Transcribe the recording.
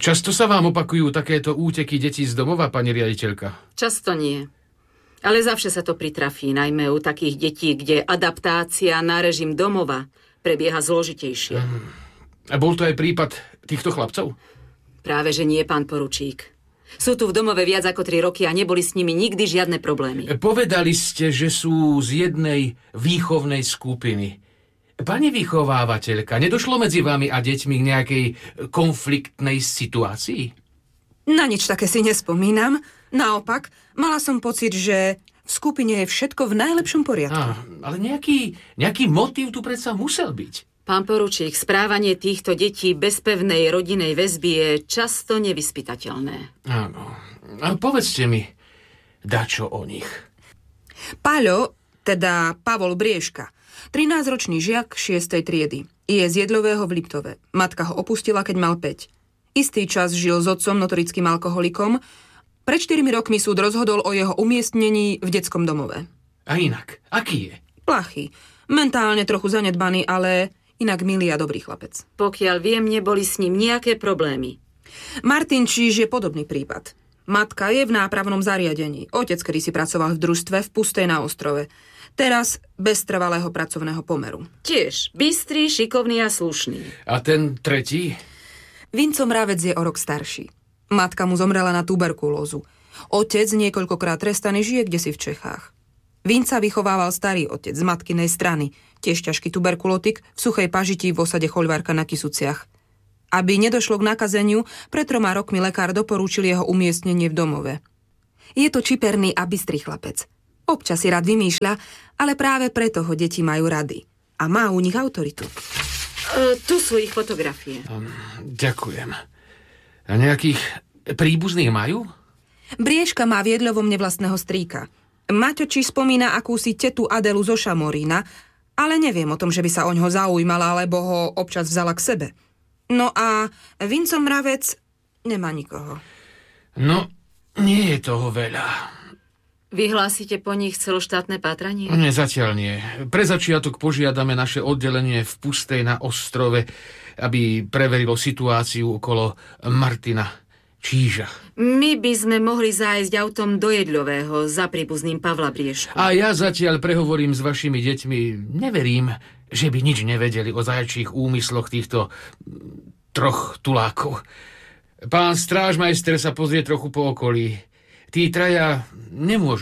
Často sa vám opakujú takéto úteky detí z domova, pani riaditeľka? Často nie. Ale zavše sa to pritrafí, najmä u takých detí, kde adaptácia na režim domova prebieha zložitejšie. A bol to aj prípad týchto chlapcov? Práve že nie, pán poručík. Sú tu v domove viac ako 3 roky a neboli s nimi nikdy žiadne problémy. Povedali ste, že sú z jednej výchovnej skupiny. Pani vychovávateľka, nedošlo medzi vami a deťmi k nejakej konfliktnej situácii? Na nič také si nespomínam. Naopak, mala som pocit, že v skupine je všetko v najlepšom poriadku. Ale nejaký motív tu predsa musel byť. Pán poručík, správanie týchto detí bez pevnej rodinej väzby je často nevyspytateľné. Áno. A povedzte mi, dačo o nich. Paľo, teda Pavol Briežka, 13-ročný žiak 6. triedy. Je z Jedľového v Liptove. Matka ho opustila, keď mal 5. Istý čas žil s otcom, notorickým alkoholikom. Pred 4 rokmi súd rozhodol o jeho umiestnení v detskom domove. A inak, aký je? Plachý. Mentálne trochu zanedbaný, ale inak milý a dobrý chlapec. Pokiaľ viem, neboli s ním nejaké problémy. Martin Číž je podobný prípad. Matka je v nápravnom zariadení. Otec, ktorý si pracoval v družstve v Pustej na ostrove. Teraz bez trvalého pracovného pomeru. Tiež bystrý, šikovný a slušný. A ten tretí? Vinco Mravec je o rok starší. Matka mu zomrela na tuberkulózu. Otec, niekoľkokrát trestaný, žije kdesi v Čechách. Vinca vychovával starý otec z matkinej strany, tiež ťažký tuberkulotik v Suchej Pažiti v osade Choľvarka na Kysuciach. Aby nedošlo k nakazeniu, pred 3 rokmi lekár doporúčil jeho umiestnenie v domove. Je to čiperný a bystrý chlapec. Občas si rád vymýšľa, ale práve preto ho deti majú rady. A má u nich autoritu. Tu sú ich fotografie. Ďakujem. A nejakých príbuzných majú? Briežka má v Jedľovom nevlastného strýka. Maťo či spomína akúsi tetu Adelu zo Šamorína, ale neviem o tom, že by sa oňho zaujímala, alebo ho občas vzala k sebe. No a Vinco Mravec nemá nikoho. No, nie je toho veľa. Vyhlásite po nich celoštátne pátranie? Nie, zatiaľ nie. Pre začiatok požiadame naše oddelenie v Pustej na ostrove, aby preverilo situáciu okolo Martina Číža. My by sme mohli zájsť autom do Jedľového za príbuzným Pavla Briežku. A ja zatiaľ prehovorím s vašimi deťmi. Neverím, že by nič nevedeli o zajčích úmysloch týchto 3 tulákov. Pán strážmajster sa pozrie trochu po okolí. Tí 3 nemôžu